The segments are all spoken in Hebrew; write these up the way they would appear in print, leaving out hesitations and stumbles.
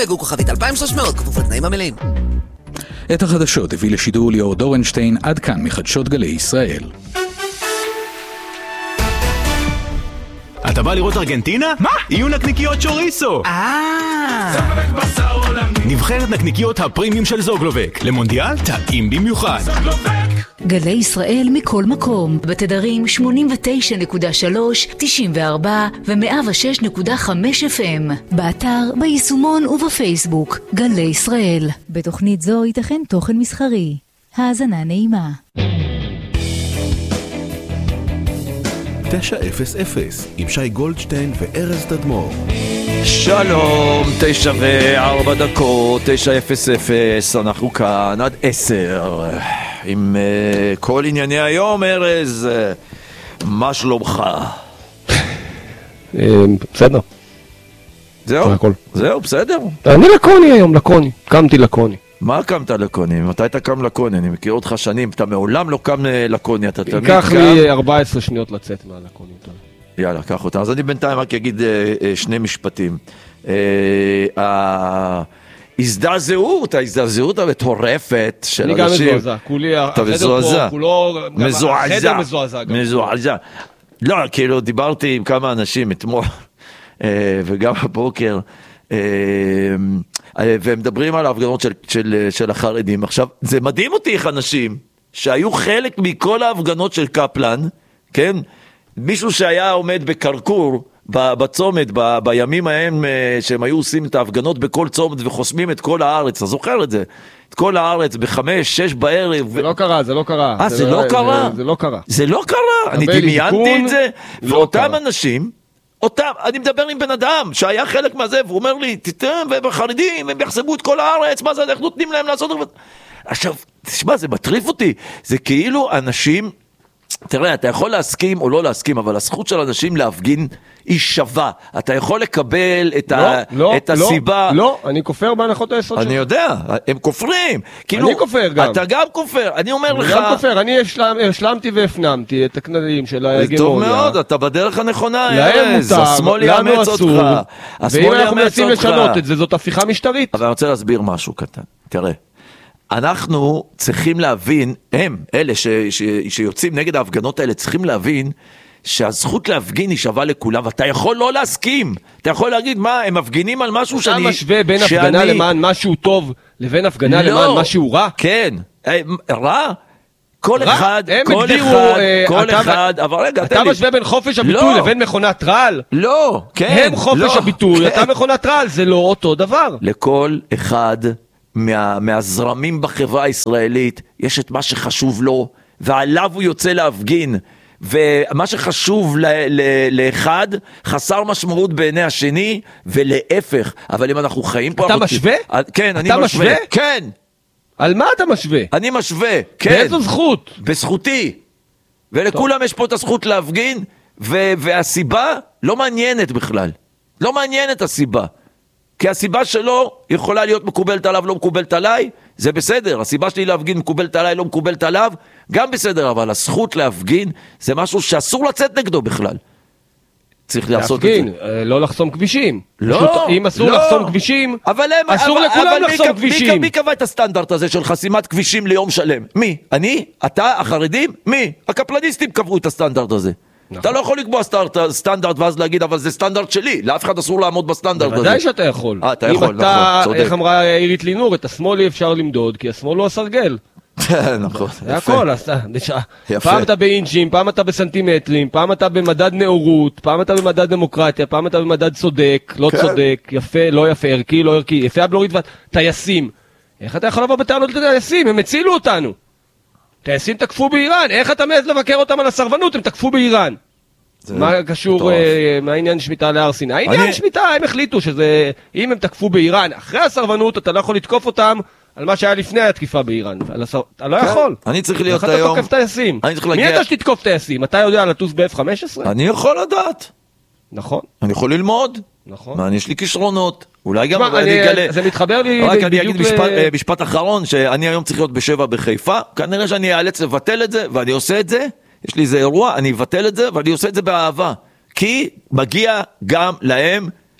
גו כוכבית 2300, כפוף לתנאים המלאים. את החדשות הביא לשידור ליאור דורנשטיין. עד כאן מחדשות גלי ישראל. אתה בא לראות ארגנטינה? מה? יהיו נקניקיות שוריסו. נבחרת נקניקיות הפרימיום של זוגלובק. למונדיאל טעים במיוחד. גלי ישראל מכל מקום. בתדרים 89.3, 94 ו-106.5 FM. באתר, ביישומון ובפייסבוק. גלי ישראל. בתוכנית זו ייתכן תוכן מסחרי. האזנה נעימה. 900 עם שי גולדשטיין וארז תדמור. שלום, 9:04, 9:00, אנחנו כאן עד 10 עם כל ענייני היום. ארז, מה שלומך? בסדר. זהו, בסדר. אני לקוני היום, קמתי לקוני. מה קמת לקוני? מתי אתה קם לקוני? אני מכיר אותך שנים, אתה מעולם לא קם לקוני, אתה תמיד קם. ייקח לי 14 שניות לצאת מהלקוני. יאללה, קח אותה. אז אני בינתיים רק אגיד שני משפטים. ההזדעזעות המטורפת של אנשים. אני גם מזועזע, אתה מזועזע. החדר מזועזע. מזועזע. לא, כאילו דיברתי עם כמה אנשים אתמול, וגם בבוקר, והם מדברים על ההפגנות של החרדים. עכשיו, זה מדהים אותי איך אנשים שהיו חלק מכל ההפגנות של קפלן, כן? מישהו שהיה עומד בקרקור, בצומת, בימים ההם שהם היו עושים את ההפגנות בכל צומת וחוסמים את כל הארץ, אתה זוכר את זה? את כל הארץ ב5, 6 בערב. זה לא קרה. זה לא קרה? זה לא קרה, אני דמיינתי את זה, ואותם אנשים, אני מדבר עם בן אדם שהיה חלק מהזה, והוא אומר לי, תתן, ובחרדים, הם יחסמו את כל הארץ, מה זה, איך נותנים להם לעשות? עכשיו, תשמע, זה מטריף אותי, זה כאילו אנשים, תראה, אתה יכול להסכים או לא להסכים, אבל הזכות של אנשים להפגין היא שווה. אתה יכול לקבל את הסיבה. לא, אני כופר בהנחות היסוד שלך. אני יודע, הם כופרים. אני כופר גם. אתה גם כופר, אני אומר לך. אני גם כופר, אני השלמתי והפנמתי את הכנדים של ההגמוניה. טוב מאוד, אתה בדרך הנכונה. להם מותר, השמאל יאמץ אותך. ואם אנחנו מנסים לשנות את זה, זאת הפיכה משטרית. אבל אני רוצה להסביר משהו קטן. תראה. אנחנו צריכים להבין, אלה שיוצאים נגד ההפגנות האלה, צריכים להבין שהזכות להפגין היא שווה לכולם, ואתה יכול לא להסכים, אתה יכול להגיד, מה, הם מפגינים על משהו שאני... אתה משווה בין הפגנה למען משהו טוב, לבין הפגנה למען משהו רע? כן, רע? כל אחד, אבל רגע, אתה משווה בין חופש הביטוי לבין מכונת רעל? לא, כן. הם חופש הביטוי, אתה מכונת רעל, זה לא אותו דבר. לכל אחד... מהזרמים בחברה הישראלית יש את מה שחשוב לו ועליו הוא יוצא להפגין, ומה שחשוב לאחד חסר משמעות בעיני השני ולהפך. אבל אם אנחנו חיים פה... אתה משווה? כן, אני משווה. כן. על מה אתה משווה? אני משווה, כן. באיזו זכות? בזכותי. ולכולם יש פה את הזכות להפגין, והסיבה לא מעניינת בכלל. לא מעניינת הסיבה. כי הסיבה שלו יכולה להיות מקובלת עליו, לא מקובלת עליי, זה בסדר. הסיבה שלי להפגין מקובלת עליי, לא מקובלת עליו, גם בסדר, אבל הזכות להפגין זה משהו שאסור לצאת נגדו בכלל. צריך לעשות את זה. להפגין, לא לחסום כבישים. לא, אם אסור לחסום כבישים, אסור לכולם לחסום כבישים. מי קבע את הסטנדרט הזה של חסימת כבישים ליום שלם? מי? אני? אתה? החרדים? מי? הקפלניסטים קבעו את הסטנדרט הזה. אתה לא יכול לקבוע סטנדרט ואז להגיד, אבל זה סטנדרט שלי, לאף אחד אסור לעמוד בסטנדרט הזה. בוודאי שאתה יכול. אתה יכול, נכון, צודק. איך אמרה עירית לינור, את השמאל אי אפשר למדוד, כי השמאל לא הסרגל. נכון, זה הכל, פעם אתה באינצ'ים, פעם אתה בסנטימטרים, פעם אתה במדד נאורות, פעם אתה במדד דמוקרטיה, פעם אתה במדד צודק, לא צודק, יפה, לא יפה, ערכי, לא ערכי, יפה הבלורית טייסים. איך אתה יכול לבוא בטענות לטייסים? הם הצילו אותנו. טייסים תקפו באיראן, איך אתה מעז לבקר אותם על הסרבנות? הם תקפו באיראן. מה קשור, מה העניין שמיטה להר סיני? העניין שמיטה, הם החליטו שזה, אם הם תקפו באיראן, אחרי הסרבנות אתה לא יכול לתקוף אותם על מה שהיה לפני התקיפה באיראן. אתה לא יכול. אני צריך להיות היום... איך אתה תוקף טייסים? מי אתה שתתקוף טייסים? אתה יודע לטוס ב-F-15? אני יכול לדעת. נכון. אני יכול ללמוד. נכון. מה, יש לי כישרונות. אולי גם אני אגלה. זה מתחבר לי... רק אני אגיד משפט אחרון, שאני היום צריך להיות ב7 בחיפה, כנראה שאני אאלץ לבטל את זה, ואני עושה את זה, יש לי איזה אירוע, אני אבטל את זה, ואני עושה את זה באהבה. כי מגיע גם להם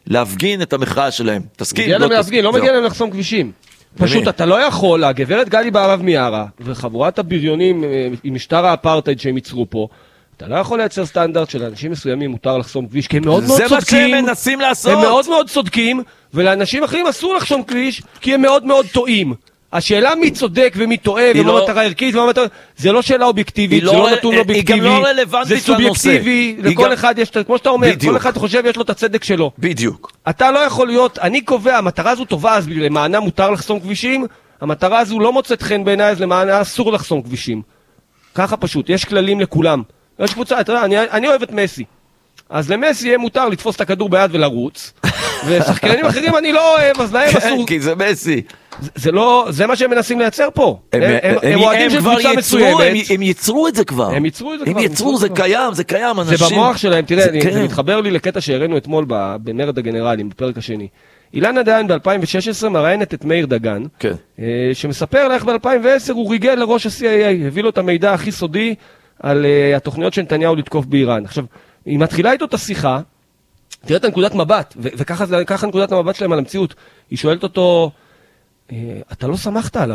להפגין את המחאה שלהם. תסכים? מגיע להם להפגין, לא מגיע להם לחסום כבישים. פשוט אתה לא יכול, הגברת גלי בהרב מיארה, וחבורת הבריונים עם משטר האפרטהייד שהם ייצרו פה, אתה לא יכול לייצר סטנדרט של אנשים מסוימים מותר לחסום כביש, כי הם מאוד מאוד צודקים. זה מה שהם מנסים לעשות. הם מאוד מאוד צודקים, ולאנשים אחרים אסור לחסום כביש, כי הם מאוד מאוד טועים. השאלה מי צודק ומי טועה ומה מטרה ערכית ומה מטרה, זה לא שאלה אובייקטיבית, זה לא נתון אובייקטיבי, זה סובייקטיבי, לכל אחד יש, כמו שאתה אומר, כל אחד חושב יש לו את הצדק שלו. בדיוק. אתה לא יכול להיות, אני קובע, המטרה הזו טובה, אז למענה מותר לחסום כבישים, המטרה הזו לא מוצאת חן בעיניי, אז למענה אסור לחסום כבישים. ככה פשוט, יש כללים לכולם. יש קבוצה, אתה יודע, אני אוהב את מסי. אז למסי יהיה מותר לתפוס את הכדור ביד ולרוץ, ושחקנים אחרים אני לא אוהב, אז להם אסור. כי זה מסי. זה מה שהם מנסים לייצר פה. הם אוהדים של קבוצה מסוימת. הם ייצרו את זה כבר. הם ייצרו, זה קיים, זה קיים. זה במוח שלהם, תראה, זה מתחבר לי לקטע שהראינו אתמול במרד הגנרלים, בפרק השני. אילנה דיין ב-2016 מראיינת את מאיר דגן, שמספר לה איך ב-2010 הוא ריגל לראש ה-CIA, הביא לו את המידע הכי סודי על התוכניות של נתניהו לתקוף באיראן. עכשיו, היא מתחילה איתו את השיחה, תראה את הנקודת מבט, וככה נקודת המבט שלהם על המציאות. היא שואלת אותו, אתה לא שמחת עליו.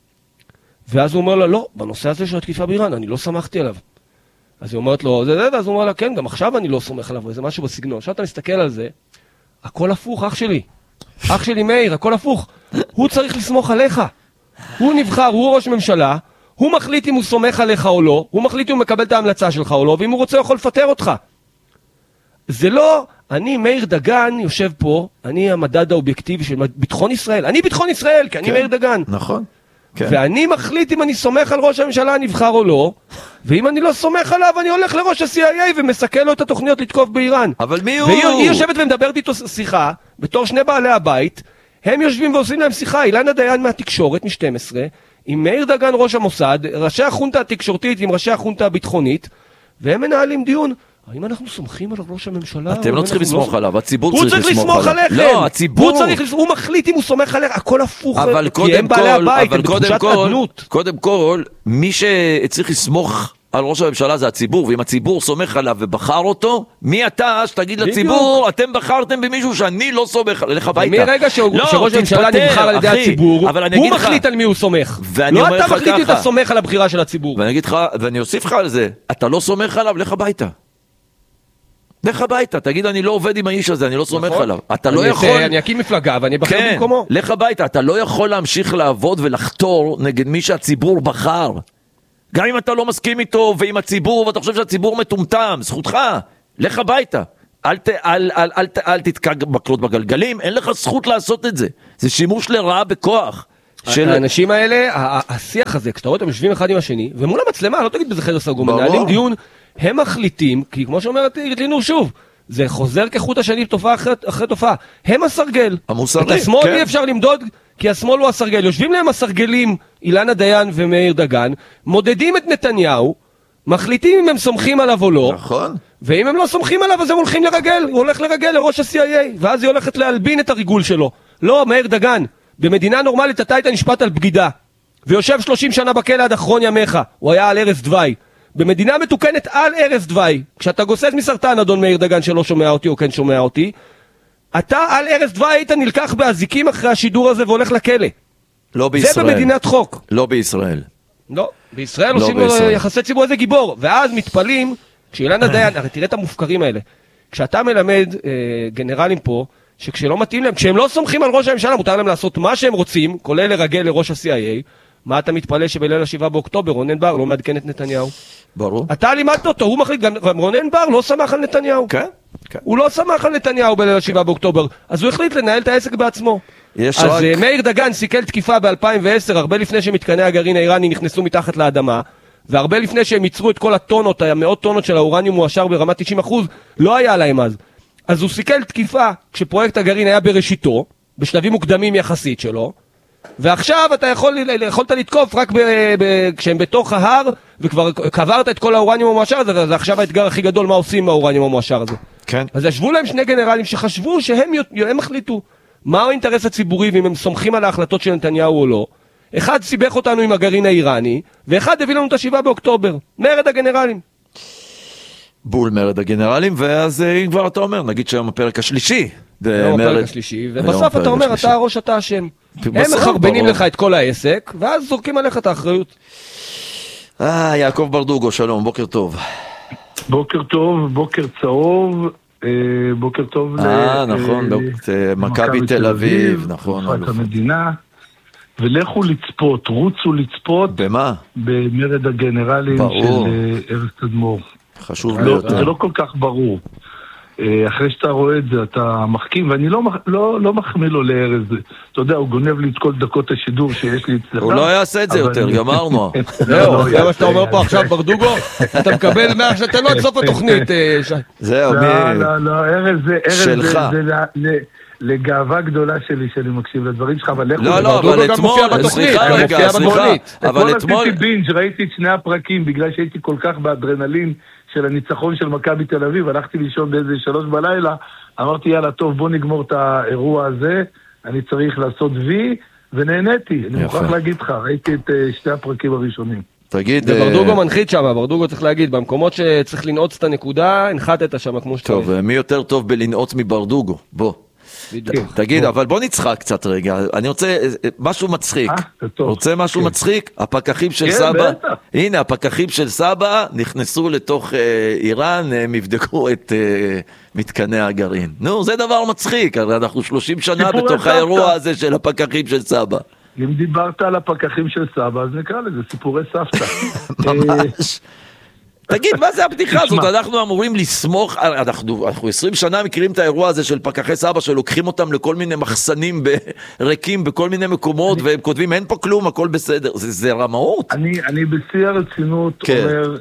ואז הוא אומר לה, לא, בנושא הזה של התקיפה באיראן, אני לא שמחתי עליו. אז היא אומרת לו, אז הוא אומר לה, כן, גם עכשיו אני לא סומך עליו, זה משהו בסגנון. עכשיו אתה מסתכל על זה, הכל הפוך, אח שלי. אח שלי מאיר, הכל הפוך. הוא צריך לסמוך עליך. הוא נבחר, הוא ראש ממשלה, הוא מחליט אם הוא סומך עליך או לא, הוא מחליט אם הוא מקבל את ההמלצה שלך או לא, ואם הוא רוצה יכול לפטר אותך. זה לא, אני מאיר דגן יושב פה, אני המדד האובייקטיבי של ביטחון ישראל, אני ביטחון ישראל, כי אני מאיר דגן. נכון. ואני מחליט אם אני סומך על ראש הממשלה הנבחר או לא, ואם אני לא סומך עליו, אני הולך לראש ה-CIA ומסכל לו את התוכניות לתקוף באיראן. אבל מי הוא? והיא יושבת ומדברת איתו שיחה, בתור שני בעלי הבית, הם יושבים ועושים להם שיחה, אילנה דיין מהתקשורת מ-12, עם מאיר דגן ראש המוסד, ראשי החונטה התקשורתית עם ראשי החונטה הביטחונית, והם מנהלים דיון. האם אנחנו סומכים על ראש הממשלה? אתם לא צריכים לסמוך עליו, הציבור צריך לסמוך עליו. הוא צריך לסמוך עליכם. לא, הציבור... הוא מחליט אם הוא סומך עליך, הכל הפוך. אבל קודם כל, מי שצריך לסמוך על ראש הממשלה זה הציבור, ואם הציבור סומך עליו ובחר אותו, מי אתה שתגיד לציבור, אתם בחרתם במישהו שאני לא סומך, לך הביתה. מרגע שראש הממשלה נבחר על ידי הציבור, הוא מחליט על מי הוא סומך. לא אתה מחליט אם אתה סומך על הבחירה של הציבור. ואני אוסיף לך על זה, אתה לא סומך עליו, לך הביתה. לך הביתה, תגיד אני לא עובד עם האיש הזה, אני לא סומך עליו. אתה לא יכול... אני אקים מפלגה ואני בחר במקומו. לך הביתה, אתה לא יכול להמשיך לעבוד ולחתור נגד מי שהציבור בחר. גם אם אתה לא מסכים איתו ועם הציבור ואתה חושב שהציבור מטומטם, זכותך, לך הביתה. אל תתקע מקלות בגלגלים, אין לך זכות לעשות את זה. זה שימוש לרעה בכוח. האנשים האלה, השיח הזה, כשאתה רואה אותם יושבים אחד עם השני, ומול המצלמה, לא תגיד בזה חדר סגור, מנהלים דיון, הם מחליטים, כי כמו שאומרת לינור שוב, זה חוזר כחוט השני תופעה אחרי תופעה. הם הסרגל. המוסרי. את השמאל אי אפשר למדוד, כי השמאל הוא הסרגל. יושבים להם הסרגלים, אילנה דיין ומאיר דגן, מודדים את נתניהו, מחליטים אם הם סומכים עליו או לא. נכון. ואם הם לא סומכים עליו, אז הם הולכים לרגל. הוא הולך לרגל לראש ה-CIA, ואז היא הולכת להלבין את הריגול שלו. לא, מאיר דגן, במדינה נורמלית אתה היית נשפט על בגידה, ויושב 30 שנה בכלא עד אחרון ימיך. הוא היה על ערש דווי. במדינה מתוקנת על ערש דווי, כשאתה גוסס מסרטן, אדון מאיר דגן שלא שומע אותי או כן שומע אותי, אתה על ערש דווי היית נלקח באזיקים אחרי השידור הזה והולך לכלא. לא בישראל. זה במדינת חוק. לא בישראל. לא, בישראל עושים לו יחסי ציבור איזה גיבור, ואז מתפלים, כשאילנה דיין, הרי תראה את המופקרים האלה, כשאתה מלמד גנרלים פה, שכשלא מתאים להם, כשהם לא סומכים על ראש הממשלה, מותר להם לעשות מה שהם רוצים, כולל לרגל לראש ה-CIA, מה אתה מתפלא שבליל 7 באוקטובר רונן בר לא מעדכן את נתניהו? ברור. אתה לימדת אותו, הוא מחליט, גם רונן בר לא שמח על נתניהו. כן. הוא לא שמח על נתניהו בליל 7 באוקטובר, אז הוא החליט לנהל את העסק בעצמו. אז מאיר דגן סיכל תקיפה ב-2010, הרבה לפני שמתקני הגרעין האיראני נכנסו מתחת לאדמה, והרבה לפני שהם ייצרו את כל הטונות, המאות טונות של האורניום מועשר ברמת 90%, לא היה להם אז. אז הוא סיכל תקיפה כשפרויקט הגרעין היה בראשיתו, בשלבים מוקדמים יחסית שלו, ועכשיו אתה יכולת לתקוף רק כשהם בתוך ההר, וכבר קברת את כל האורניום המועשר הזה, זה עכשיו האתגר הכי גדול, מה עושים עם האורניום המועשר הזה. כן. אז ישבו להם שני גנרלים שחשבו שהם החליטו מה האינטרס הציבורי, ואם הם סומכים על ההחלטות של נתניהו או לא. אחד סיבך אותנו עם הגרעין האיראני, ואחד הביא לנו את 7 באוקטובר. מרד הגנרלים. בול מרד הגנרלים, ואז אם כבר אתה אומר, נגיד שהיום הפרק השלישי בפרק השלישי, ובסוף אתה אומר, אתה הראש, אתה אשם. הם מחרבנים לך את כל העסק, ואז זורקים עליך את האחריות. יעקב ברדוגו, שלום, בוקר טוב. בוקר טוב, בוקר צהוב, בוקר טוב נכון, מכבי תל אביב, נכון. המדינה, ולכו לצפות, רוצו לצפות. במה? במרד הגנרלים של ארז תדמור. חשוב ביותר. זה לא כל כך ברור. אחרי שאתה רואה את זה, אתה מחכים, ואני לא מחמיא לו לארז. אתה יודע, הוא גונב לי את כל דקות השידור שיש לי אצלך. הוא לא יעשה את זה יותר, גמרנו. זהו, זה מה שאתה אומר פה עכשיו, ברדוגו? אתה מקבל 100 שאתה לא עד סוף התוכנית, שי. זהו, ארז זה לגאווה גדולה שלי שאני מקשיב לדברים שלך, אבל לכו... לא, אבל אתמול, סליחה, אבל אתמול... עשיתי בינג', ראיתי את שני הפרקים, בגלל שהייתי כל כך באדרנלין של הניצחון של מכבי תל אביב, הלכתי לישון באיזה 3 בלילה, אמרתי יאללה טוב בוא נגמור את האירוע הזה, אני צריך לעשות וי, ונהניתי, אני מוכרח להגיד לך, ראיתי את שני הפרקים הראשונים. תגיד... ברדוגו מנחית שם, ברדוגו צריך להגיד, במקומות שצריך לנעוץ את הנקודה, הנחתת שם כמו שצריך. טוב, מי יותר טוב בלנעוץ מברדוגו? בוא. תגיד, אבל בוא נצחק קצת רגע, אני רוצה משהו מצחיק, רוצה משהו מצחיק, הפקחים של סבא, הנה הפקחים של סבא נכנסו לתוך איראן, הם יבדקו את מתקני הגרעין, נו זה דבר מצחיק, אנחנו 30 שנה בתוך האירוע הזה של הפקחים של סבא. אם דיברת על הפקחים של סבא, אז נקרא לזה סיפורי סבתא. ממש. תגיד, מה זה הבדיחה הזאת? אנחנו אמורים לסמוך, אנחנו 20 שנה מכירים את האירוע הזה של פקחי סבא, שלוקחים אותם לכל מיני מחסנים ריקים בכל מיני מקומות, והם כותבים, אין פה כלום, הכל בסדר. זה רמאות. אני בשיא הרצינות אומר,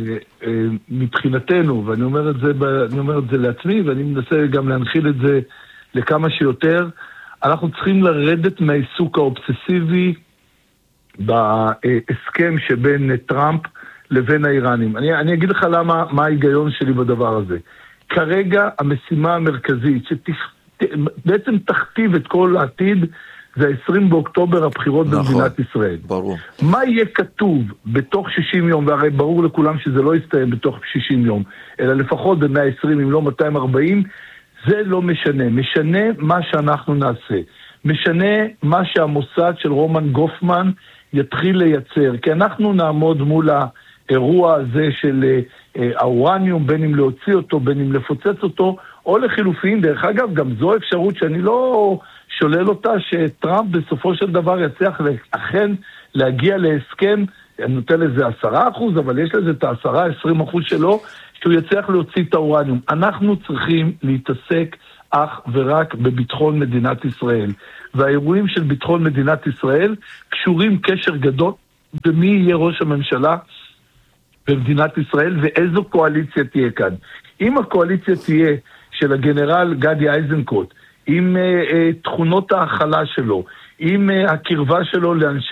מבחינתנו, ואני אומר את זה לעצמי, ואני מנסה גם להנחיל את זה לכמה שיותר, אנחנו צריכים לרדת מהעיסוק האובססיבי בהסכם שבין טראמפ לבין האיראנים. אני אגיד לך מה ההיגיון שלי בדבר הזה. כרגע המשימה המרכזית שבעצם תכתיב את כל העתיד זה 20 באוקטובר הבחירות במדינת ישראל. ברור. מה יהיה כתוב בתוך 60 יום, והרי ברור לכולם שזה לא יסתיים בתוך 60 יום, אלא לפחות ב-120 אם לא 240, זה לא משנה. משנה מה שאנחנו נעשה. משנה מה שהמוסד של רומן גופמן יתחיל לייצר. כי אנחנו נעמוד מול האירוע הזה של האורניום, בין אם להוציא אותו, בין אם לפוצץ אותו, או לחילופין. דרך אגב, גם זו אפשרות שאני לא שולל אותה, שטראמפ בסופו של דבר יצליח אכן להגיע להסכם, אני נותן לזה 10%, אבל יש לזה את ה10-20% שלו, שהוא יצליח להוציא את האורניום. אנחנו צריכים להתעסק אך ורק בביטחון מדינת ישראל. והאירועים של ביטחון מדינת ישראל קשורים קשר גדול במי יהיה ראש הממשלה במדינת ישראל ואיזו קואליציה תהיה כאן. אם הקואליציה תהיה של הגנרל גדי איזנקוט, עם תכונות ההכלה שלו, עם הקרבה שלו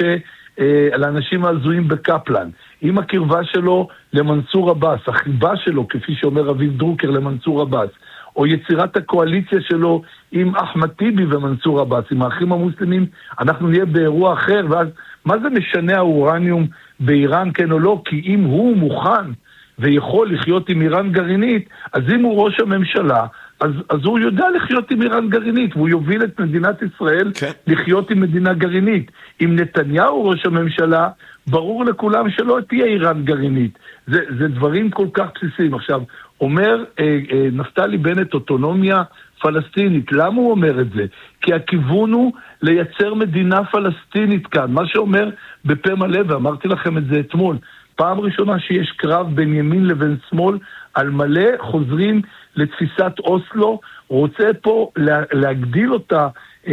לאנשים הזויים בקפלן, עם הקרבה שלו למנסור עבאס, החיבה שלו, כפי שאומר אביב דרוקר, למנסור עבאס, או יצירת הקואליציה שלו עם אחמד טיבי ומנסור עבאס, עם האחים המוסלמים, אנחנו נהיה באירוע אחר, ואז מה זה משנה האורניום באיראן כן או לא? כי אם הוא מוכן ויכול לחיות עם איראן גרעינית, אז אם הוא ראש הממשלה, אז הוא יודע לחיות עם איראן גרעינית, והוא יוביל את מדינת ישראל לחיות עם מדינה גרעינית. אם נתניהו ראש הממשלה, ברור לכולם שלא תהיה איראן גרעינית. זה דברים כל כך בסיסיים. עכשיו, אומר נפתלי בנט אוטונומיה פלסטינית. למה הוא אומר את זה? כי הכיוון הוא לייצר מדינה פלסטינית כאן. מה שאומר בפה מלא, ואמרתי לכם את זה אתמול, פעם ראשונה שיש קרב בין ימין לבין שמאל, על מלא חוזרים לתפיסת אוסלו, רוצה פה להגדיל אותה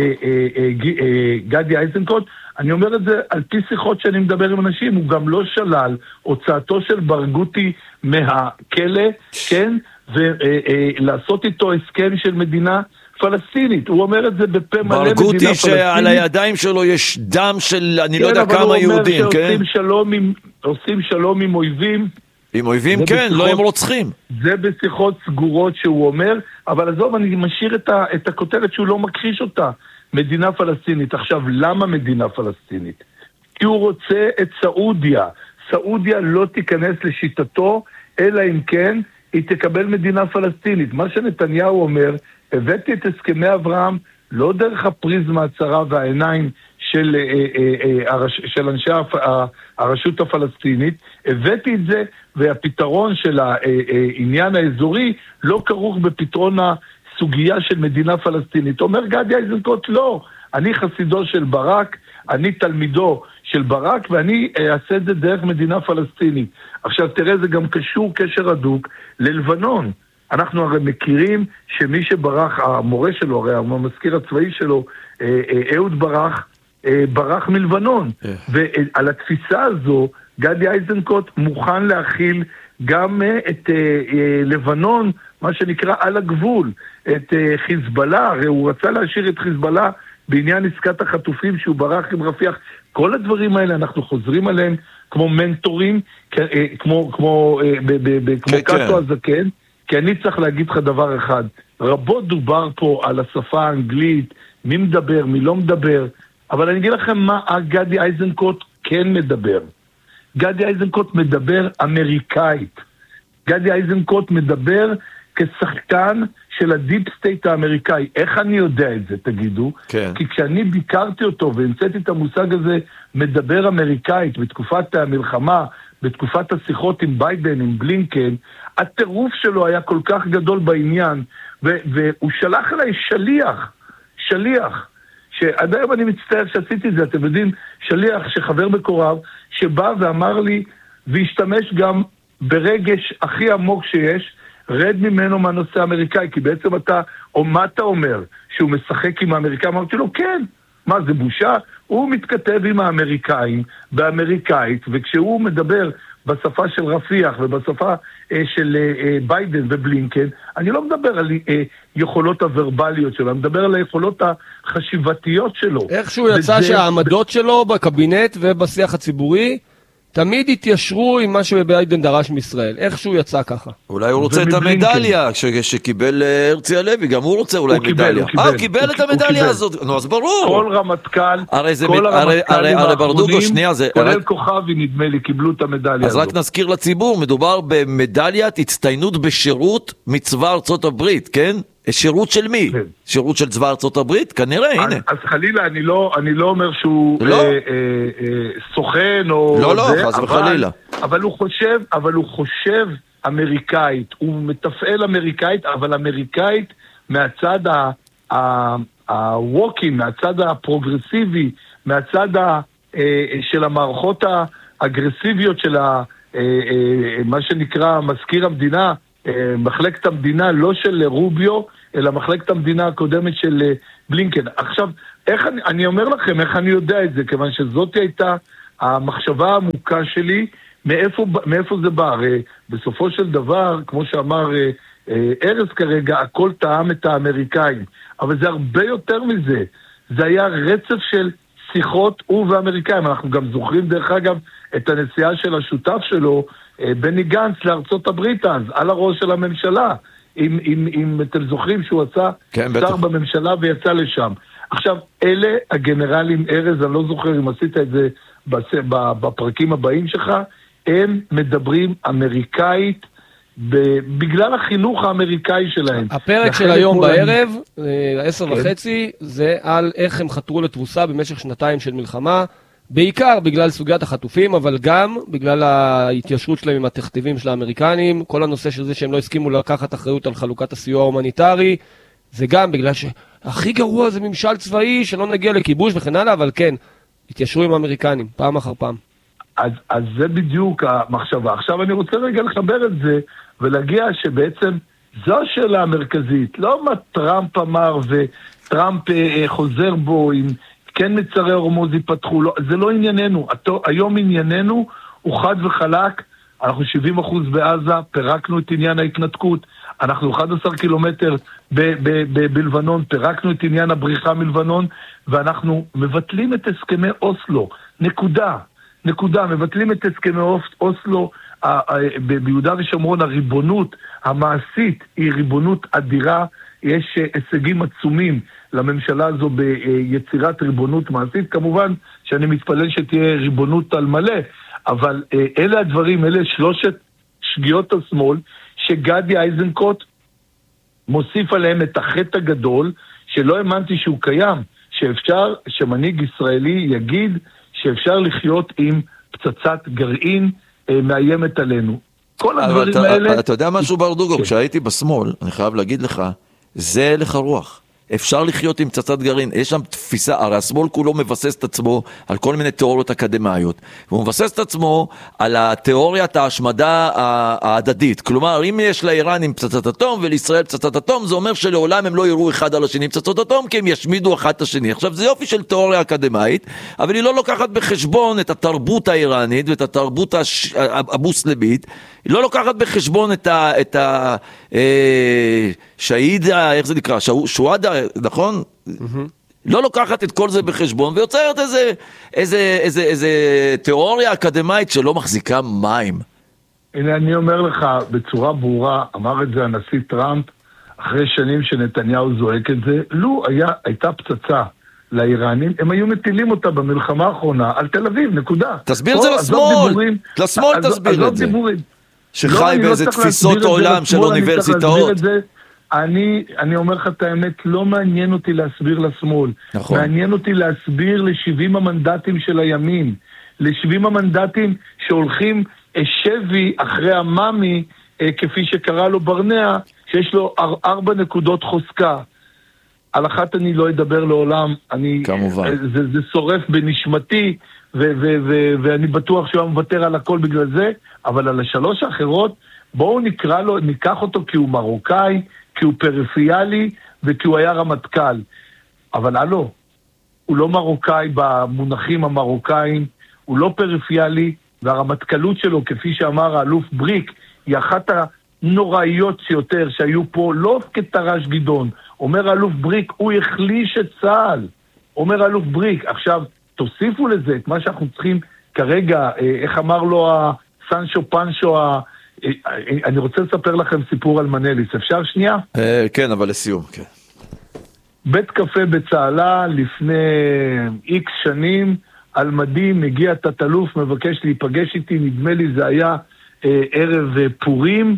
גדי איזנקוט. אני אומר את זה על פי שיחות שאני מדבר עם אנשים, הוא גם לא שלל הוצאתו של ברגותי מהכלא, כן, ולעשות איתו הסכם של מדינה פלסטינית. הוא אומר את זה בפה מלא, מדינה פלסטינית. ברגותי שעל הידיים שלו יש דם של אני לא יודע כמה יהודים, כן? עושים שלום עם אויבים. עם אויבים כן, לא עם רוצחים. זה בשיחות סגורות שהוא אומר, אבל עזוב, אני משאיר את הכותרת שהוא לא מכחיש אותה. מדינה פלסטינית. עכשיו, למה מדינה פלסטינית? כי הוא רוצה את סעודיה. סעודיה לא תיכנס לשיטתו, אלא אם כן היא תקבל מדינה פלסטינית. מה שנתניהו אומר, הבאתי את הסכמי אברהם לא דרך הפריזמה הצרה והעיניים של אנשי הרשות הפלסטינית, הבאתי את זה, והפתרון של העניין האזורי לא כרוך בפתרון הסוגיה של מדינה פלסטינית. אומר גדי איזנקוט, לא, אני חסידו של ברק, אני תלמידו של ברק, ואני אעשה את זה דרך מדינה פלסטינית. עכשיו תראה, זה גם קשור קשר הדוק ללבנון. אנחנו הרי מכירים שמי שברח, המורה שלו, הרי המזכיר הצבאי שלו, אהוד ברח מלבנון. ועל התפיסה הזו, גדי איזנקוט מוכן להכיל גם את לבנון, מה שנקרא על הגבול, את חיזבאללה, הרי הוא רצה להשאיר את חיזבאללה בעניין עסקת החטופים שהוא ברח עם רפיח. כל הדברים האלה אנחנו חוזרים עליהם כמו מנטורים, כמו קאטו הזקן, כי אני צריך להגיד לך דבר אחד, רבות דובר פה על השפה האנגלית, מי מדבר, מי לא מדבר, אבל אני אגיד לכם מה גדי איזנקוט כן מדבר. גדי איזנקוט מדבר אמריקאית. גדי איזנקוט מדבר כשחקן של הדיפ סטייט האמריקאי. איך אני יודע את זה, תגידו? כן. כי כשאני ביקרתי אותו והמצאתי את המושג הזה, מדבר אמריקאית, בתקופת המלחמה, בתקופת השיחות עם ביידן, עם בלינקן, הטירוף שלו היה כל כך גדול בעניין, והוא שלח אליי שליח, שעד היום אני מצטער שעשיתי את זה, אתם יודעים, שליח שחבר בקוריו, שבא ואמר לי, והשתמש גם ברגש הכי עמוק שיש, רד ממנו מהנושא האמריקאי, כי בעצם או מה אתה אומר, שהוא משחק עם האמריקאים? אמרתי לו, כן, מה זה בושה? הוא מתכתב עם האמריקאים, באמריקאית, וכשהוא מדבר בשפה של רפיח ובשפה של ביידן ובלינקן, אני לא מדבר על יכולות הוורבליות שלו, אני מדבר על היכולות החשיבתיות שלו. איכשהו יצא שהעמדות שלו בקבינט ובשיח הציבורי תמיד התיישרו עם מה שביידן דרש מישראל. איכשהו יצא ככה. אולי הוא רוצה את המדליה שקיבל הרצי הלוי, גם הוא רוצה אולי מדליה. הוא קיבל את המדליה הזאת. נו, אז ברור. כל רמטכ"ל, כל הרמטכ"לים האחרונים, כולל כוכבי נדמה לי, קיבלו את המדליה הזאת. אז רק נזכיר לציבור, מדובר במדליית הצטיינות בשירות מצבא ארצות הברית, כן? שירות של מי? כן. שירות של צבא ארצות הברית? כנראה, הנה. אז חלילה, אני לא אומר שהוא סוכן או לא, חס וחלילה. אבל הוא חושב אמריקאית, הוא מתפעל אמריקאית, אבל אמריקאית מהצד הווקינג, מהצד הפרוגרסיבי, מהצד של המערכות האגרסיביות של מה שנקרא מזכיר המדינה, מחלקת המדינה, לא של רוביו, אלא מחלקת המדינה הקודמת של בלינקן. עכשיו, אני אומר לכם, איך אני יודע את זה? כיוון שזאת הייתה המחשבה העמוקה שלי, מאיפה זה בא? הרי בסופו של דבר, כמו שאמר ארז כרגע, הכל טעם את האמריקאים. אבל זה הרבה יותר מזה. זה היה רצף של שיחות הוא והאמריקאים. אנחנו גם זוכרים דרך אגב את הנסיעה של השותף שלו, בני גנץ לארצות הברית אז, על הראש של הממשלה, אם אתם זוכרים שהוא עשה שר בממשלה ויצא לשם. עכשיו, אלה הגנרלים, ארז, אני לא זוכר אם עשית את זה בפרקים הבאים שלך, הם מדברים אמריקאית בגלל החינוך האמריקאי שלהם. הפרק של היום בערב, 10:30, זה על איך הם חתרו לתבוסה במשך שנתיים של מלחמה, בעיקר בגלל סוגיית החטופים, אבל גם בגלל ההתיישרות שלהם עם התכתיבים של האמריקנים, כל הנושא של זה שהם לא הסכימו לקחת אחריות על חלוקת הסיוע ההומניטרי, זה גם בגלל שהכי גרוע זה ממשל צבאי, שלא נגיע לכיבוש וכן הלאה, אבל כן, התיישרו עם האמריקנים, פעם אחר פעם. אז זה בדיוק המחשבה. עכשיו אני רוצה רגע לחבר את זה, ולהגיע שבעצם זו השאלה המרכזית, לא מה טראמפ אמר וטראמפ חוזר בו עם כן מצרי הורמוז ייפתחו, לא, זה לא ענייננו. היום ענייננו הוא חד וחלק, אנחנו 70% בעזה, פירקנו את עניין ההתנתקות, אנחנו 11 קילומטר בלבנון, פירקנו את עניין הבריחה מלבנון, ואנחנו מבטלים את הסכמי אוסלו, נקודה, מבטלים את הסכמי אוסלו, ביהודה ושומרון הריבונות המעשית היא ריבונות אדירה, יש הישגים עצומים לממשלה הזו ביצירת ריבונות מעשית, כמובן שאני מתפלל שתהיה ריבונות על מלא, אבל אלה הדברים, אלה שלושת שגיאות השמאל, שגדי איזנקוט מוסיף עליהם את החטא הגדול, שלא האמנתי שהוא קיים, שאפשר, שמנהיג ישראלי יגיד שאפשר לחיות עם פצצת גרעין מאיימת עלינו. כל הדברים האלה... אתה יודע משהו ברדוגו, כשהייתי בשמאל, אני חייב להגיד לך, זה הלך הרוח. אפשר לחיות עם פצצת גרעין, יש שם תפיסה, הרי השמאל כולו מבסס את עצמו על כל מיני תיאוריות אקדמיות, והוא מבסס את עצמו על התיאוריית ההשמדה ההדדית, כלומר אם יש לאיראנים פצצת אטום ולישראל פצצת אטום, זה אומר שלעולם הם לא יראו אחד על השני פצצות אטום, כי הם ישמידו אחד את השני. עכשיו זה יופי של תיאוריה אקדמית, אבל היא לא לוקחת בחשבון את התרבות האיראנית ואת התרבות המוסלמית, היא לא לוקחת בחשבון את שהידה, איך זה נקרא? שואדה, נכון? לא לוקחת את כל זה בחשבון, ויוצרת איזה תיאוריה אקדמית שלא מחזיקה מים. הנה, אני אומר לך בצורה ברורה, אמר את זה הנשיא טראמפ, אחרי שנים שנתניהו זועק את זה, לו הייתה פצצה לאיראנים, הם היו מטילים אותה במלחמה האחרונה על תל אביב, נקודה. תסביר את זה לשמאל, לשמאל תסביר את זה. שחי באיזה תפיסות עולם של אוניברסיטאות. אני אומר לך את האמת, לא מעניין אותי להסביר לשמאל. נכון. מעניין אותי להסביר ל-70 המנדטים של הימין. ל-70 המנדטים שהולכים שבי אחרי המאמי, כפי שקרא לו ברנע, שיש לו 4 נקודות חוזקה. על אחת אני לא אדבר לעולם. כמובן. זה שורף בנשמתי, ואני בטוח שהוא מוותר על הכל בגלל זה, אבל על 3 האחרות, בואו ניקח אותו כי הוא מרוקאי, כי הוא פריפיאלי, וכי הוא היה רמטכ"ל. אבל הלו, הוא לא מרוקאי במונחים המרוקאים, הוא לא פריפיאלי, והרמטכ"לות שלו, כפי שאמר האלוף בריק, היא אחת הנוראיות שיותר שהיו פה, לא כתר"ש גדעון. אומר האלוף בריק, הוא החליש את צה"ל. אומר האלוף בריק, עכשיו, תוסיפו לזה את מה שאנחנו צריכים כרגע, איך אמר לו הסנשו פנשו, אני רוצה לספר לכם סיפור על מנליס, אפשר שנייה? כן, אבל לסיום, כן. בית קפה בצהלה לפני איקס שנים, על מדים, מגיע תת-אלוף, מבקש להיפגש איתי, נדמה לי זה היה ערב פורים,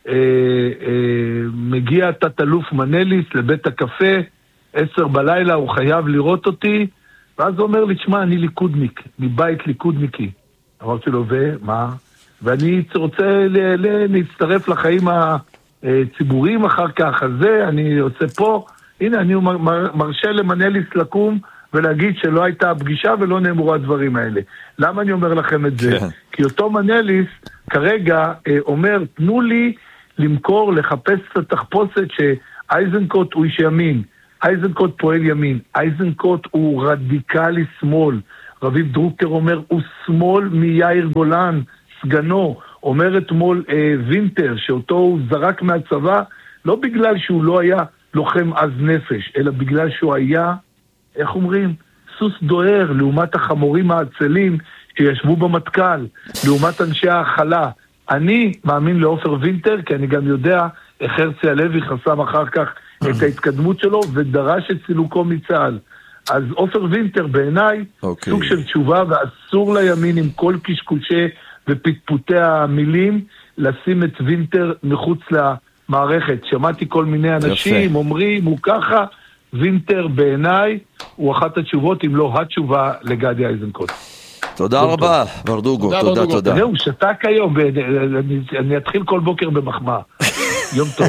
מגיע תת-אלוף מנליס לבית הקפה, 10 בלילה, הוא חייב לראות אותי, ואז הוא אומר לי, תשמע, אני ליכודניק, מבית ליכודניקי. אמרתי לו, ומה? ואני רוצה להצטרף לחיים הציבוריים אחר כך, אז זה, אני עושה פה, הנה, אני מרשה למנליס לקום ולהגיד שלא הייתה הפגישה ולא נאמרו הדברים האלה. למה אני אומר לכם את זה? כי אותו מנליס כרגע אומר, תנו לי למכור, לחפש את התחפושת שאייזנקוט הוא איש ימין. אייזנקוט פועל ימין, אייזנקוט הוא רדיקלי שמאל, רביב דרוקר אומר הוא שמאל מיאיר גולן, סגנו, אומר אתמול וינטר, שאותו הוא זרק מהצבא, לא בגלל שהוא לא היה לוחם עז נפש, אלא בגלל שהוא היה, איך אומרים, סוס דוהר, לעומת החמורים העצלים שישבו במטכ"ל, לעומת אנשי ההכלה. אני מאמין לאופר וינטר, כי אני גם יודע איך הרצי הלוי חסם אחר כך את ההתקדמות שלו, ודרש את סילוקו מצה"ל. אז אופר וינטר בעיניי, סוג של תשובה, ואסור לימין עם כל קשקושי ופטפוטי המילים, לשים את וינטר מחוץ למערכת. שמעתי כל מיני אנשים, אומרים, הוא ככה, וינטר בעיניי, הוא אחת התשובות, אם לא התשובה לגדי איזנקוט. תודה רבה, ברדוגו, תודה. זהו, שתק היום, אני אתחיל כל בוקר במחמאה. יום טוב.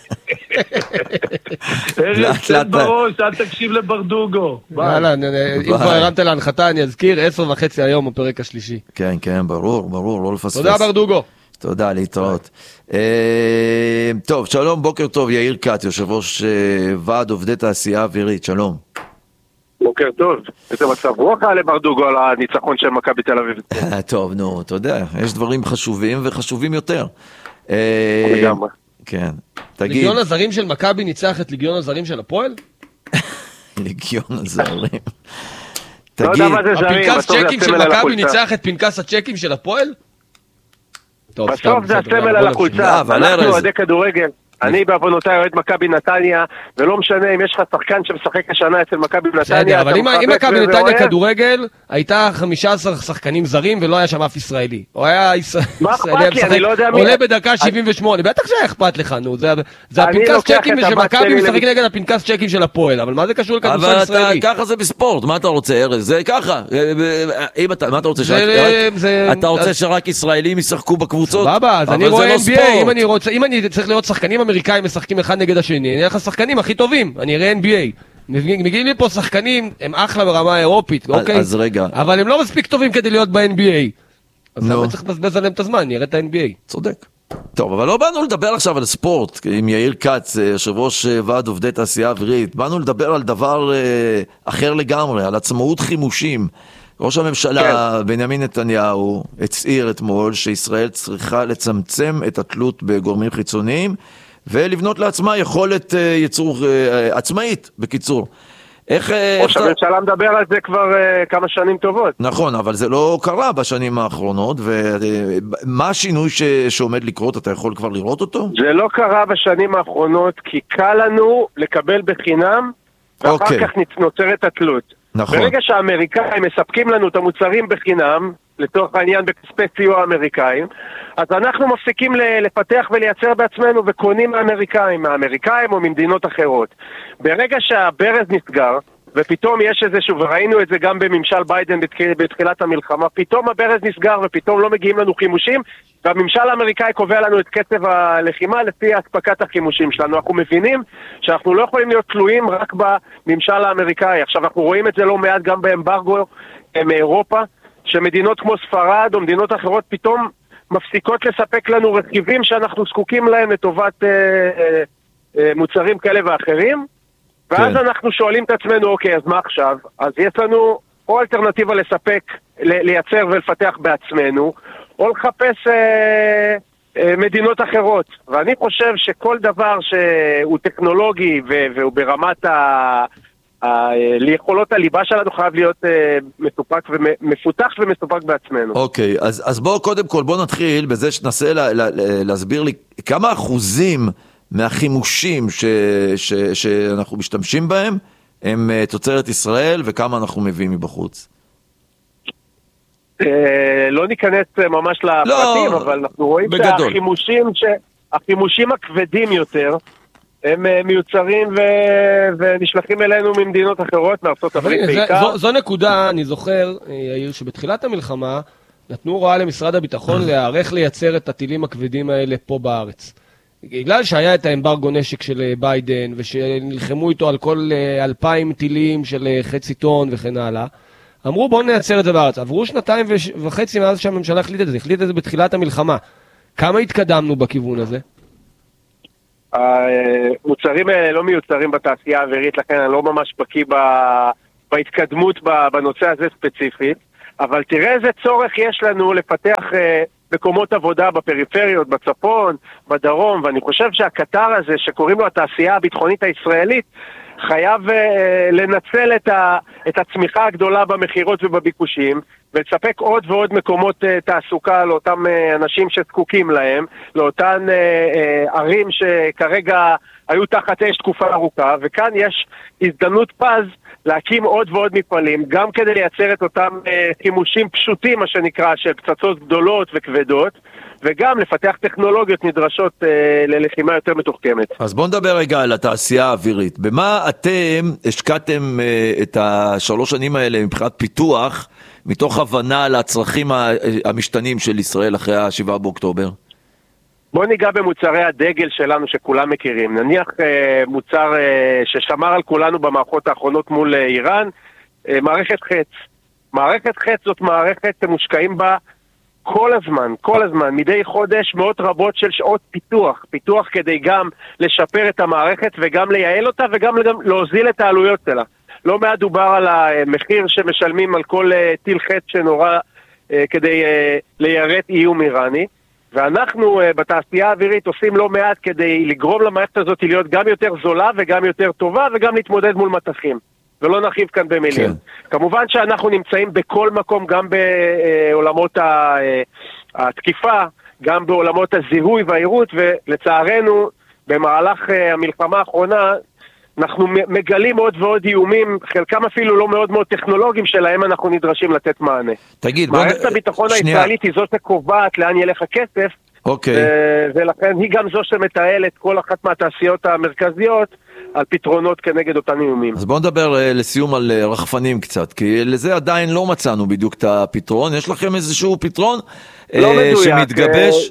ארז, תן בראש, אל תקשיב לברדוגו. יאללה, אם כבר הרמת להנחתה, אני אזכיר, 10:30 היום, הפרק השלישי. כן, ברור, לא לפספס. תודה ברדוגו. תודה, להתראות. טוב, שלום, בוקר טוב, יאיר קאט, יושב ראש ועד עובדי תעשייה אווירית, שלום. בוקר טוב, איזה מצב רוח היה לברדוגו על הניצחון של מכבי תל אביב. טוב, נו, אתה יודע, יש דברים חשובים וחשובים יותר. לגמרי. כן, תגיד. ליגיון הזרים של מכבי ניצח את ליגיון הזרים של הפועל? ליגיון הזרים. תגיד. הפנקס צ'קים של מכבי ניצח את פנקס הצ'קים של הפועל? בסוף זה הסמל על החולצה, אנחנו אוהדי כדורגל. אני בעוונותיי אוהד מכבי נתניה, ולא משנה אם יש לך שחקן שמשחק השנה אצל מכבי נתניה. בסדר, אבל אם מכבי נתניה כדורגל, הייתה 15 שחקנים זרים ולא היה שם אף ישראלי. או היה ישראלי, עולה בדקה 78, בטח שהיה אכפת לך, נו. זה הפנקס צ'קים של מכבי משחק נגד הפנקס צ'קים של הפועל, אבל מה זה קשור לכדורסל ישראלי? אבל ככה זה בספורט, מה אתה רוצה, ארז? זה ככה. מה אתה רוצה? אתה רוצה שרק ישראלים ישחקו בקבוצות? סבבה, אז אני רואה NBA, אם אני צריך לראות שחקנים אמריקאים משחקים אחד נגד השני, אני אראה לך שחקנים הכי טובים, אני אראה NBA. מגיעים לי פה שחקנים, הם אחלה ברמה האירופית, אוקיי? אז רגע. אבל הם לא מספיק טובים כדי להיות ב-NBA. אז למה צריך לבזבז עליהם את הזמן, נראה את ה-NBA. צודק. טוב, אבל לא באנו לדבר עכשיו על ספורט, עם יאיר קץ, יושב ראש ועד עובדי תעשייה אווירית, באנו לדבר על דבר אחר לגמרי, על עצמאות חימושים. ראש הממשלה בנימין נתניהו הצהיר אתמול שישראל צריכה לצמצם את התלות בגורמים חיצוניים ולבנות לעצמה יכולת ייצור עצמאית, בקיצור. ראש הממשלה מדבר על זה כבר כמה שנים טובות. נכון, אבל זה לא קרה בשנים האחרונות, ומה השינוי שעומד לקרות, אתה יכול כבר לראות אותו? זה לא קרה בשנים האחרונות, כי קל לנו לקבל בחינם, ואחר כך נוצרת התלות. נכון. ברגע שהאמריקאים מספקים לנו את המוצרים בחינם, לתוך העניין בכספי סיוע האמריקאים, אז אנחנו מפסיקים לפתח ולייצר בעצמנו וקונים מהאמריקאים או ממדינות אחרות. ברגע שהברז נסגר, ופתאום יש איזשהו, וראינו את זה גם בממשל ביידן בתחילת המלחמה, פתאום הברז נסגר ופתאום לא מגיעים לנו חימושים, והממשל האמריקאי קובע לנו את קצב הלחימה לפי הספקת החימושים שלנו. אנחנו מבינים שאנחנו לא יכולים להיות תלויים רק בממשל האמריקאי. עכשיו אנחנו רואים את זה לא מעט גם באמברגו מאירופה, שמדינות כמו ספרד או מדינות אחרות פתאום מפסיקות לספק לנו רכיבים שאנחנו זקוקים להם לטובת מוצרים כאלה ואחרים, ואז אנחנו שואלים את עצמנו, אוקיי, אז מה עכשיו? אז יש לנו או אלטרנטיבה לספק, לייצר ולפתח בעצמנו, או לחפש מדינות אחרות. ואני חושב שכל דבר שהוא טכנולוגי והוא ברמת ליכולות הליבה שלנו חייב להיות מפותח ומסופק בעצמנו. אוקיי, אז בואו קודם כל, בואו נתחיל בזה שנסה להסביר לי כמה אחוזים מהחימושים שאנחנו משתמשים בהם הם תוצרת ישראל וכמה אנחנו מביאים מבחוץ. לא ניכנס ממש לפרטים, אבל אנחנו רואים שהחימושים הכבדים יותר הם מיוצרים ונשלחים אלינו ממדינות אחרות, מארצות הברית בעיקר. זו נקודה, אני זוכר, יאיר, שבתחילת המלחמה נתנו הוראה למשרד הביטחון להיערך לייצר את הטילים הכבדים האלה פה בארץ. בגלל שהיה את האמברגו נשק של ביידן, ושנלחמו איתו על כל 2,000 טילים של חצי טון וכן הלאה, אמרו בואו נייצר את זה בארץ. עברו 2.5 מאז שהממשלה החליטה את זה בתחילת המלחמה. כמה התקדמנו בכיוון הזה? המוצרים האלה לא מיוצרים בתעשייה האווירית, לכן אני לא ממש בקיא בהתקדמות בנושא הזה ספציפית, אבל תראה איזה צורך יש לנו לפתח מקומות עבודה בפריפריות, בצפון, בדרום, ואני חושב שהקטר הזה שקוראים לו התעשייה הביטחונית הישראלית, חייב לנצל את הצמיחה הגדולה במחירות ובביקושים, ולספק עוד ועוד מקומות תעסוקה לאותם אנשים שזקוקים להם, לאותן ערים שכרגע היו תחת אש תקופה ארוכה, וכאן יש הזדמנות פז להקים עוד ועוד מפעלים, גם כדי לייצר את אותם חימושים פשוטים, מה שנקרא, של פצצות גדולות וכבדות, וגם לפתח טכנולוגיות נדרשות ללחימה יותר מתוחכמת. אז בואו נדבר רגע על התעשייה האווירית. במה אתם השקעתם את 3 שנים האלה מבחינת פיתוח, מתוך הבנה לצרכים המשתנים של ישראל אחרי 7 באוקטובר? בואו ניגע במוצרי הדגל שלנו שכולם מכירים. נניח מוצר ששמר על כולנו במערכות האחרונות מול איראן, מערכת חץ. מערכת חץ זאת מערכת שמושקעים בה כל הזמן, מדי חודש מאות רבות של שעות פיתוח כדי גם לשפר את המערכת וגם לייעל אותה וגם להוזיל את העלויות שלה. לא מעט דובר על המחיר שמשלמים על כל טיל חץ שנורא כדי ליירט איום איראני, ואנחנו בתעשייה האווירית עושים לא מעט כדי לגרום למערכת הזאת להיות גם יותר זולה וגם יותר טובה וגם להתמודד מול מטחים. ולא נרחיב כאן במילים. כן. כמובן שאנחנו נמצאים בכל מקום, גם בעולמות התקיפה, גם בעולמות הזיהוי והעירות, ולצערנו במהלך המלחמה האחרונה, אנחנו מגלים עוד ועוד איומים, חלקם אפילו לא מאוד מאוד טכנולוגיים, שלהם אנחנו נדרשים לתת מענה. תגיד, מערכת הביטחון הישראלית היא זו שקובעת לאן ילך הכסף, ולכן היא גם זו שמתעלת כל אחת מהתעשיות המרכזיות על פתרונות כנגד אותם איומים. אז בואו נדבר לסיום על רחפנים קצת, כי לזה עדיין לא מצאנו בדיוק את הפתרון. יש לכם איזשהו פתרון לא מדויק, שמתגבש?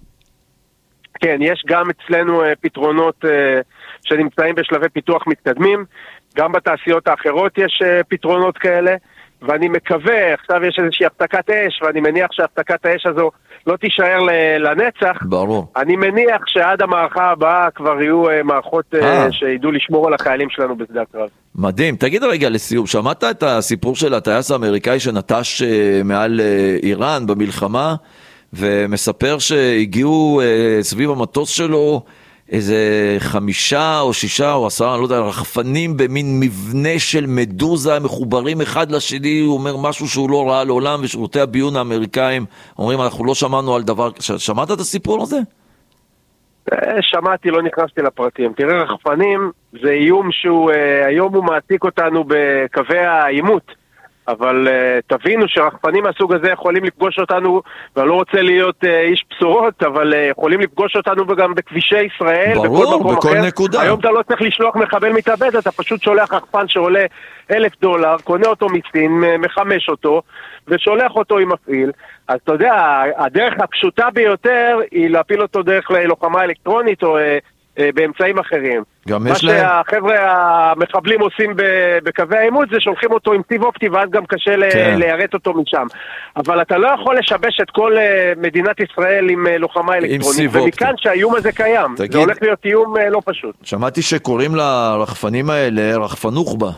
כן, יש גם אצלנו פתרונות שנמצאים בשלבי פיתוח מתקדמים, גם בתעשיות האחרות יש פתרונות כאלה, ואני מקווה, עכשיו יש איזושהי הפסקת אש, ואני מניח שהפסקת האש הזו לא תישאר לנצח. ברור. אני מניח שעד המערכה הבאה כבר יהיו מערכות שידעו לשמור על החיילים שלנו בשדה הקרב. מדהים. תגיד רגע לסיום, שמעת את הסיפור של הטייס האמריקאי שנטש מעל איראן במלחמה, ומספר שהגיעו סביב המטוס שלו איזה 5 או 6 או 10, אני לא יודע, רחפנים במין מבנה של מדוזה, מחוברים אחד לשני. הוא אומר משהו שהוא לא ראה לעולם, ושירותי הביון האמריקאים אומרים, אנחנו לא שמענו על דבר. שמעת את הסיפור הזה? שמעתי, לא נכנסתי לפרטים. תראה, רחפנים זה איום שהוא, היום הוא מעתיק אותנו בקווי העימות, אבל תבינו שרחפנים מהסוג הזה יכולים לפגוש אותנו, ואני לא רוצה להיות איש בשורות, אבל יכולים לפגוש אותנו גם בכבישי ישראל, ברור, בכל נקודה. היום אתה לא צריך לשלוח מחבל מתאבד, אתה פשוט שולח רחפן שעולה $1,000, קונה אותו מסין, מחמש אותו, ושולח אותו עם מפעיל. אז אתה יודע, הדרך הפשוטה ביותר היא להפיל אותו דרך ללוחמה אלקטרונית או באמצעים אחרים. מה שהחבר'ה המחבלים עושים בקווי העימות זה שולחים אותו עם סיב אופטי, ואז גם קשה ליירט אותו משם. אבל אתה לא יכול לשבש את כל מדינת ישראל עם לוחמה אלקטרונית, ומכאן שהאיום הזה קיים. זה הולך להיות איום לא פשוט. שמעתי שקוראים לרחפנים האלה רחפנוחבה.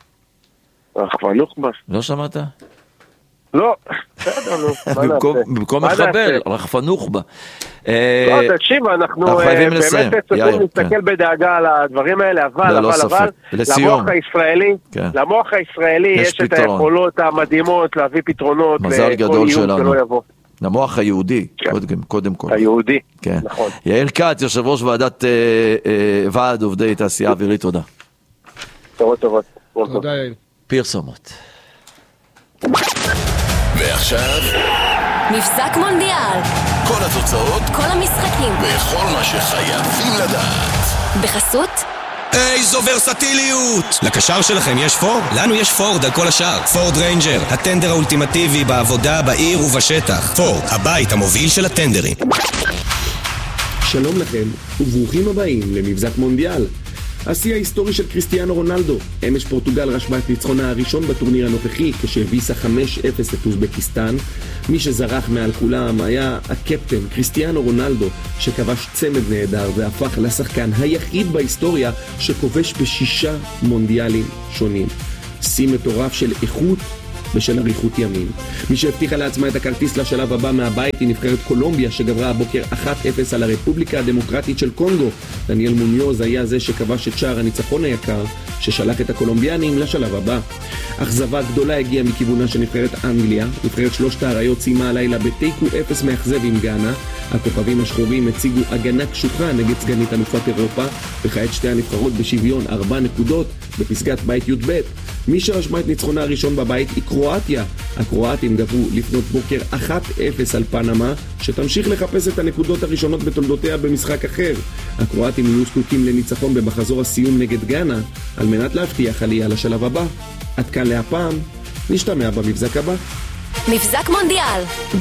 רחפנוחבה? לא שמעת? לא, בסדר, במקום מחבל, רחפנוחבה. לא, תקשיב, אנחנו באמת צריכים להסתכל בדאגה על הדברים האלה, אבל למוח הישראלי יש את היכולות המדהימות להביא פתרונות מזל גדול שלנו. למוח היהודי, קודם כל. היהודי, נכון. יעל כץ, יושב ראש ועד עובדי תעשייה אווירית, תודה. טובות. תודה, יעל. פרסומות. ועכשיו מבזק מונדיאל, כל התוצאות, כל המשחקים וכל מה שחייבים לדעת בחסות איזו ורסטיליות! לקשר שלכם יש פורד? לנו יש פורד על כל השאר. פורד ריינג'ר, הטנדר האולטימטיבי בעבודה, בעיר ובשטח. פורד, הבית המוביל של הטנדרים. שלום לכם וברוכים הבאים למבזק מונדיאל. השיא ההיסטורי של קריסטיאנו רונלדו. אמש פורטוגל רשמה את ניצחונה הראשון בטורניר הנוכחי כשהביסה 5-0 את אוזבקיסטן. מי שזרח מעל כולם היה הקפטן קריסטיאנו רונלדו, שכבש צמד נהדר והפך לשחקן היחיד בהיסטוריה שכובש ב6 מונדיאלים שונים. שיא מטורף של איכות בשל אריכות ימים. מי שהבטיחה לעצמה את הכרטיס לשלב הבא מהבית היא נבחרת קולומביה, שגברה הבוקר 1-0 על הרפובליקה הדמוקרטית של קונגו. דניאל מוניוז היה זה שכבש את שער הניצחון היקר ששלח את הקולומביאנים לשלב הבא. אכזבה גדולה הגיעה מכיוונה של נבחרת אנגליה. נבחרת שלושת האריות סיימה הלילה בתיקו 0 מאכזב עם גאנה. הכוכבים השחורים הציגו הגנה קשוחה נגד סגנית אלופת אירופה, וכעת שתי הנבחרות בשוויון 4 נקודות בפסגת בית י"ב. מי שרשמה את ניצחונה הראשון בבית היא קרואטיה. הקרואטים גברו לפנות בוקר 1-0 על פנמה, שתמשיך לחפש את הנקודות הראשונות בתולדותיה במשחק אחר. הקרואטים יהיו זקוקים לניצחון במחזור הסיום נגד גאנה על מנת להבטיח עלייה לשלב הבא. עד כאן להפעם, נשתמע במבזק הבא. מבזק מונדיאל,